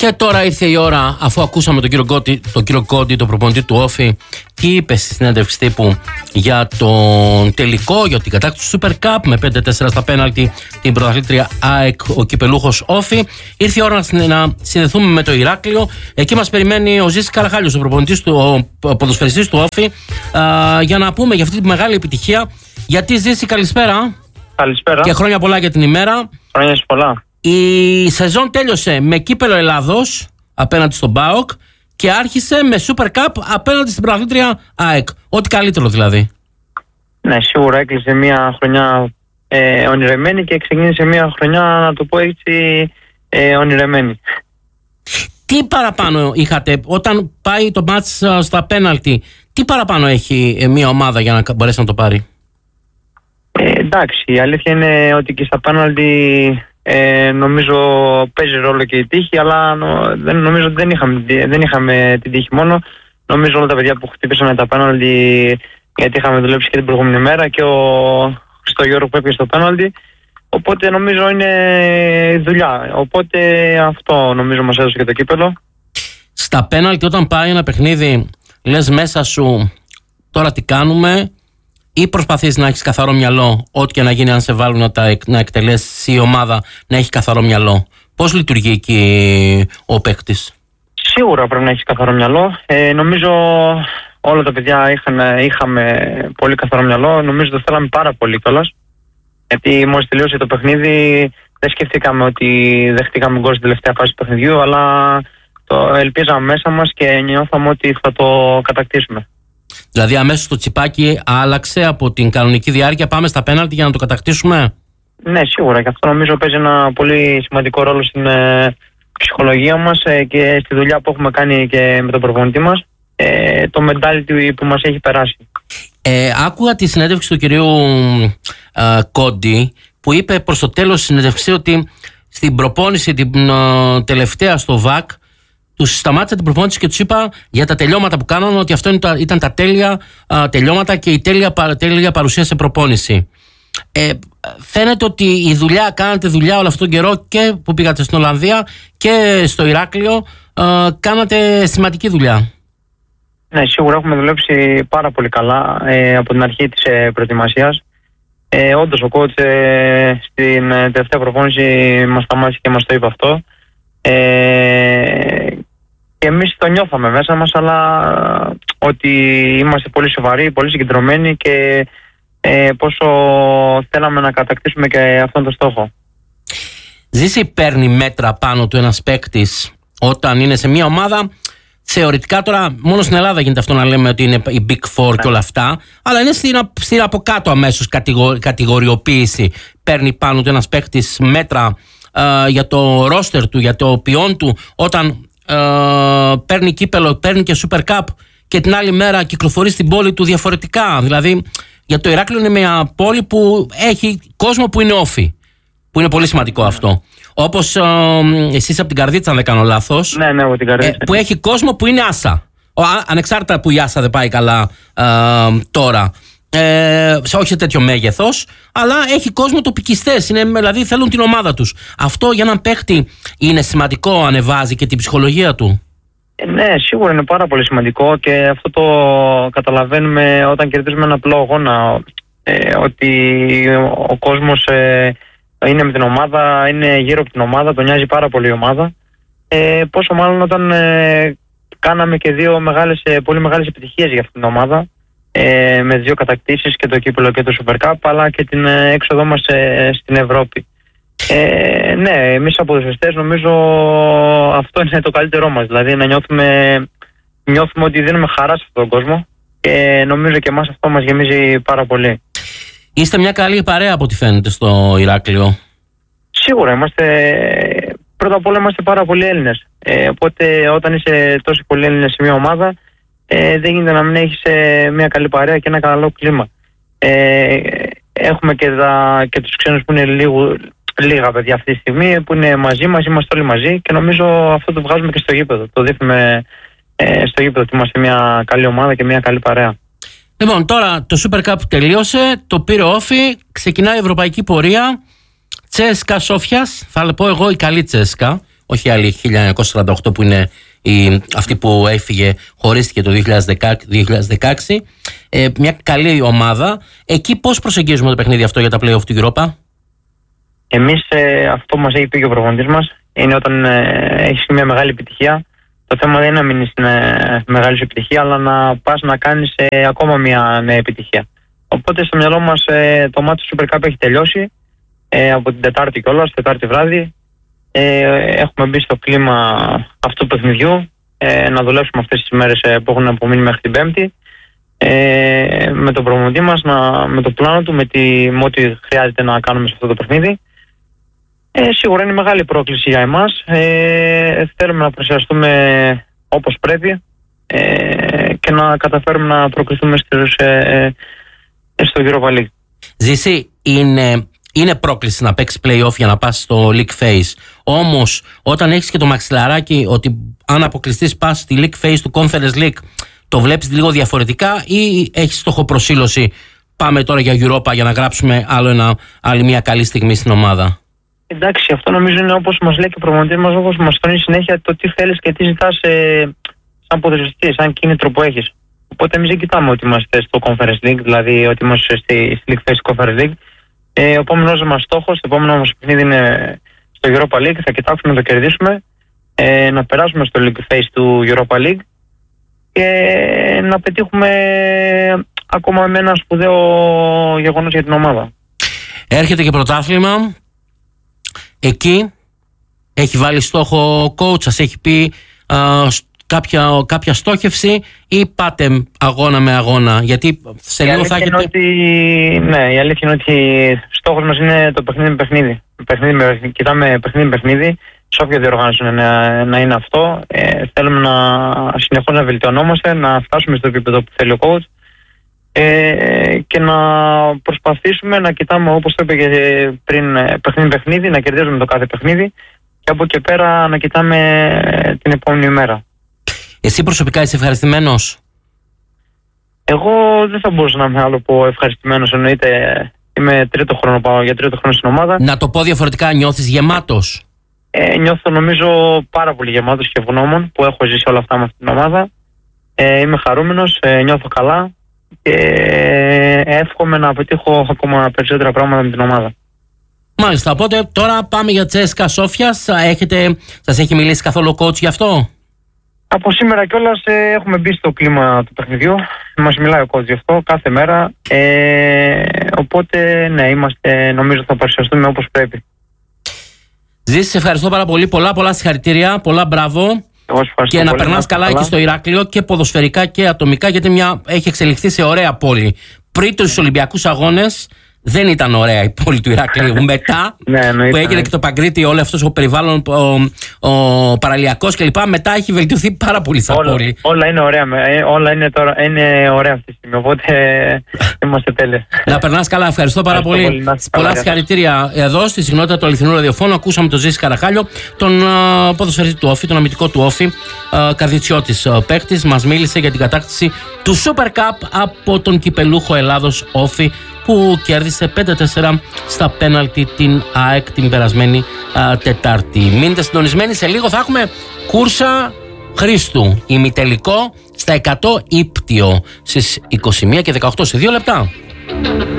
Και τώρα ήρθε η ώρα, αφού ακούσαμε τον κύριο Κόντι, τον προπονητή του Όφη, τι είπε στη συνέντευξη τύπου για τον τελικό, για την κατάκτηση του Super Cup με 5-4 στα πέναλτι την πρωταθλήτρια ΑΕΚ, ο κυπελούχος Όφη. Ήρθε η ώρα να συνδεθούμε με το Ηράκλειο. Εκεί μας περιμένει ο Ζήσης Καραχάλιος, ο προπονητής του, ο ποδοσφαιριστής του Όφη, για να πούμε για αυτή τη μεγάλη επιτυχία. Γιατί, Ζήση, καλησπέρα. Καλησπέρα. Και χρόνια πολλά για την ημέρα. Χρόνια πολλά. Η σεζόν τέλειωσε με κύπελο Ελλάδος απέναντι στον ΠΑΟΚ και άρχισε με Super Cup απέναντι στην πρωταθλήτρια ΑΕΚ. Ό,τι καλύτερο δηλαδή. Ναι, σίγουρα έκλεισε μια χρονιά ονειρεμένη και ξεκίνησε μια χρονιά, να το πω έτσι, ονειρεμένη. Τι παραπάνω είχατε όταν πάει το μάτς στα πέναλτι, τι παραπάνω έχει μια ομάδα για να μπορέσει να το πάρει? Εντάξει, η αλήθεια είναι ότι και στα πέναλτι νομίζω παίζει ρόλο και η τύχη, αλλά νομίζω ότι δεν είχαμε την τύχη μόνο. Νομίζω όλα τα παιδιά που χτύπησαν τα πέναλτι, γιατί είχαμε δουλέψει και την προηγούμενη μέρα, και στο Γιώργο που έπιασε το πέναλτι. Οπότε νομίζω είναι δουλειά. Οπότε αυτό νομίζω μας έδωσε και το κύπελο. Στα πέναλτι, όταν πάει ένα παιχνίδι, λες μέσα σου τώρα τι κάνουμε, ή προσπαθείς να έχεις καθαρό μυαλό, ό,τι και να γίνει, αν σε βάλουν να εκτελέσει η ομάδα, να έχει καθαρό μυαλό? Πώς λειτουργεί εκεί ο παίκτης? Σίγουρα πρέπει να έχεις καθαρό μυαλό. Νομίζω όλα τα παιδιά είχαμε πολύ καθαρό μυαλό. Νομίζω το θέλαμε πάρα πολύ κιόλας. Γιατί μόλις τελείωσε το παιχνίδι, δεν σκεφτήκαμε ότι δεχτήκαμε γκολ στην τελευταία φάση του παιχνιδιού, αλλά το ελπίζαμε μέσα μας και νιώθαμε ότι θα το κατακτήσουμε. Δηλαδή αμέσως το τσιπάκι άλλαξε από την κανονική διάρκεια, πάμε στα πέναλτι για να το κατακτήσουμε? Ναι, σίγουρα, και αυτό νομίζω παίζει ένα πολύ σημαντικό ρόλο στην ψυχολογία μας και στη δουλειά που έχουμε κάνει και με τον προπονητή μας, το mentality που μας έχει περάσει. Άκουγα τη συνέντευξη του κυρίου Κόντι, που είπε προς το τέλος της συνέντευξης ότι στην προπόνηση την τελευταία στο ΒΑΚ τους σταμάτησα την προπόνηση και τους είπα για τα τελειώματα που κάνανε, ότι αυτό ήταν τα τέλεια τελειώματα και η τέλεια παρουσία σε προπόνηση. Φαίνεται ότι η δουλειά, κάνατε δουλειά όλο αυτόν τον καιρό, και που πήγατε στην Ολλανδία και στο Ηράκλειο, κάνατε σημαντική δουλειά. Ναι, σίγουρα έχουμε δουλέψει πάρα πολύ καλά από την αρχή της προετοιμασίας. Όντως ο coach στην τελευταία προπόνηση μας σταμάτησε και μας το είπε αυτό. Και εμείς το νιώθαμε μέσα μας, αλλά ότι είμαστε πολύ σοβαροί, πολύ συγκεντρωμένοι και πόσο θέλαμε να κατακτήσουμε και αυτόν τον στόχο. Ζήση, παίρνει μέτρα πάνω του ένας παίκτης όταν είναι σε μια ομάδα? Θεωρητικά τώρα μόνο στην Ελλάδα γίνεται αυτό να λέμε ότι είναι η Big Four και όλα αυτά, αλλά είναι στην από κάτω αμέσως κατηγοριοποίηση. Παίρνει πάνω του ένας παίκτης μέτρα για το ρόστερ του, για το ποιόν του, όταν παίρνει κύπελο, παίρνει και Super Cup και την άλλη μέρα κυκλοφορεί στην πόλη του διαφορετικά? Δηλαδή για το Ηράκλειο είναι μια πόλη που έχει κόσμο που είναι Όφη, που είναι πολύ σημαντικό αυτό. Όπως εσείς από την Καρδίτσα, αν δεν κάνω λάθος. Ναι, από την Καρδίτσα. Που έχει κόσμο που είναι Άσα. Ανεξάρτητα που η Άσα δεν πάει καλά τώρα. Όχι σε τέτοιο μέγεθος, αλλά έχει κόσμο τοπικιστές. Δηλαδή θέλουν την ομάδα τους. Αυτό για έναν παίχτη είναι σημαντικό, ανεβάζει και την ψυχολογία του. Ναι, σίγουρα είναι πάρα πολύ σημαντικό, και αυτό το καταλαβαίνουμε όταν κερδίζουμε ένα απλό αγώνα. Ότι ο κόσμος είναι με την ομάδα, είναι γύρω από την ομάδα, τον νοιάζει πάρα πολύ η ομάδα. Πόσο μάλλον όταν κάναμε και δύο πολύ μεγάλες επιτυχίες για αυτήν την ομάδα, με δύο κατακτήσεις, και το κύπελλο και το Super Cup, αλλά και την έξοδό μας στην Ευρώπη. Ναι, εμείς από ποδοσφαιριστές νομίζω αυτό είναι το καλύτερό μας, δηλαδή να νιώθουμε ότι δίνουμε χαρά σε αυτόν τον κόσμο, και νομίζω και εμάς αυτό μας γεμίζει πάρα πολύ. Είστε μια καλή παρέα από ό,τι φαίνεται στο Ηράκλειο. Σίγουρα πρώτα απ' όλα είμαστε πάρα πολλοί Έλληνες, οπότε όταν είσαι τόσοι πολλοί Έλληνες σε μια ομάδα, δεν γίνεται να μην έχεις μια καλή παρέα και ένα καλό κλίμα. Έχουμε και τους ξένους που είναι λίγα παιδιά αυτή τη στιγμή, που είναι μαζί μας, είμαστε όλοι μαζί, και νομίζω αυτό το βγάζουμε και στο γήπεδο. Το δείχνουμε στο γήπεδο ότι είμαστε μια καλή ομάδα και μια καλή παρέα. Λοιπόν, τώρα το Super Cup τελείωσε, το πήρε ο Όφη, ξεκινάει η ευρωπαϊκή πορεία. Τσέσκα Σόφιας, θα πω εγώ η καλή Τσέσκα, όχι άλλη 1948 που είναι αυτή που έφυγε, χωρίστηκε το 2016. Μια καλή ομάδα. Εκεί πώς προσεγγίζουμε το παιχνίδι αυτό για τα play-off του Europa? Εμείς αυτό που μας έχει πει και ο προπονητής μας είναι όταν έχεις μια μεγάλη επιτυχία, το θέμα δεν είναι να μείνεις στην μεγάλη σου επιτυχία, αλλά να πας να κάνεις ακόμα μια νέα επιτυχία. Οπότε στο μυαλό μας το μάτι του Super Cup έχει τελειώσει από την Τετάρτη κιόλας, Τετάρτη βράδυ. Έχουμε μπει στο κλίμα αυτού του παιχνιδιού, να δουλέψουμε αυτές τις μέρες που έχουν απομείνει μέχρι την Πέμπτη, με τον προπονητή μας, με το πλάνο του, με ό,τι χρειάζεται να κάνουμε σε αυτό το παιχνίδι. Σίγουρα είναι μεγάλη πρόκληση για εμάς. Θέλουμε να παρουσιαστούμε όπως πρέπει και να καταφέρουμε να προκριθούμε στο Europa League. Ζήση, είναι πρόκληση να παίξει play-off για να πας στο League Phase. Όμως, όταν έχεις και το μαξιλαράκι ότι αν αποκλειστείς πας στη League Phase του Conference League, το βλέπεις λίγο διαφορετικά ή έχεις στόχο προσήλωση? Πάμε τώρα για Europa για να γράψουμε άλλη μια καλή στιγμή στην ομάδα. Εντάξει, αυτό νομίζω είναι όπως μας λέει και ο προπονητής μας, όπως μας τονίζει συνέχεια, το τι θέλεις και τι ζητάς σαν ποδοσφαιριστή, σαν κίνητρο που έχεις. Οπότε εμείς δεν κοιτάμε ότι είμαστε στο Conference League, δηλαδή ότι είμαστε στη League Phase του Conference League. Ο επόμενος μας στόχος, το επόμενο μας παιχνίδι είναι στο Europa League. Θα κοιτάξουμε να το κερδίσουμε, να περάσουμε στο League Phase του Europa League και να πετύχουμε ακόμα με ένα σπουδαίο γεγονός για την ομάδα. Έρχεται και πρωτάθλημα. Εκεί έχει βάλει στόχο ο coach, σας έχει πει κάποια στόχευση ή πάτε αγώνα με αγώνα? Γιατί σε λίγο θα έχετε... Ναι, η αλήθεια είναι ότι στόχος μας είναι το παιχνίδι με παιχνίδι. Κοιτάμε παιχνίδι με παιχνίδι, σε όποια διοργάνωση να είναι αυτό. Θέλουμε συνεχώς να βελτιωνόμαστε, να φτάσουμε στο επίπεδο που θέλει ο coach και να προσπαθήσουμε να κοιτάμε, όπως το είπε και πριν, παιχνίδι, να κερδίζουμε το κάθε παιχνίδι και από εκεί πέρα να κοιτάμε την επόμενη μέρα. Εσύ προσωπικά είσαι ευχαριστημένος? Εγώ δεν θα μπορούσα να είμαι άλλο από ευχαριστημένος, εννοείται. Είμαι τρίτο χρόνο στην ομάδα. Να το πω διαφορετικά, νιώθεις γεμάτος? Νιώθω νομίζω πάρα πολύ γεμάτος και ευγνώμων που έχω ζήσει όλα αυτά με αυτήν την ομάδα. Είμαι χαρούμενος, νιώθω καλά και εύχομαι να πετύχω ακόμα περισσότερα πράγματα με την ομάδα. Μάλιστα, οπότε τώρα πάμε για Τσέσκα Σόφιας. Σας έχει μιλήσει καθόλου ο coach γι' αυτό? Από σήμερα κιόλας έχουμε μπει στο κλίμα του παιχνιδιού. Μας μιλάει ο coach γι' αυτό κάθε μέρα. Οπότε ναι, νομίζω θα παρουσιαστούμε όπως πρέπει. Ζήση, σε ευχαριστώ πάρα πολύ. Πολλά συγχαρητήρια, πολλά μπράβο. Και να περνάς καλά εκεί στο Ηράκλειο και ποδοσφαιρικά και ατομικά, γιατί έχει εξελιχθεί σε ωραία πόλη. Πριν τους Ολυμπιακούς Αγώνες δεν ήταν ωραία η πόλη του Ηράκλειου. Μετά που έγινε και το Παγκρίτη, όλο αυτός ο περιβάλλον, ο παραλιακός κλπ. Μετά έχει βελτιωθεί πάρα πολύ σαν πόλη. Όλα είναι ωραία. Όλα είναι ωραία αυτή τη στιγμή. Οπότε είμαστε τέλεια. Να περνάς καλά. Ευχαριστώ πάρα πολύ. Πολλά συγχαρητήρια εδώ στη συχνότητα του Αληθινού Ραδιοφώνου. Ακούσαμε τον Ζήση Καραχάλιο, τον ποδοσφαιριστή του Όφη, τον αμυντικό του Όφη, καρδιτσιώτης παίκτης. Μας μίλησε για την κατάκτηση του Super Cup από τον κυπελούχο Ελλάδος Όφη, που κέρδισε 5-4 στα πέναλτι την ΑΕΚ την περασμένη Τετάρτη. Μείνετε συντονισμένοι, σε λίγο θα έχουμε κούρσα Χρήστου, ημιτελικό στα 100 ύπτιο στις 21 και 18 σε 2 λεπτά.